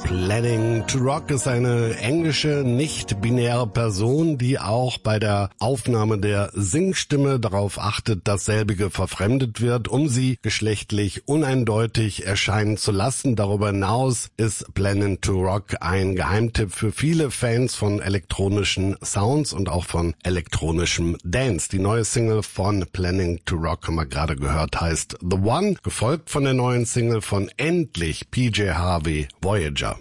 Planning to Rock ist eine englische, nicht-binäre Person, die auch bei der Aufnahme der Singstimme darauf achtet, dass selbige verfremdet wird, um sie geschlechtlich uneindeutig erscheinen zu lassen. Darüber hinaus ist Planning to Rock ein Geheimtipp für viele Fans von elektronischen Sounds und auch von elektronischem Dance. Die neue Single von Planning to Rock, haben wir gerade gehört, heißt The One, gefolgt von der neuen Single von endlich PJ Harvey, Voyager.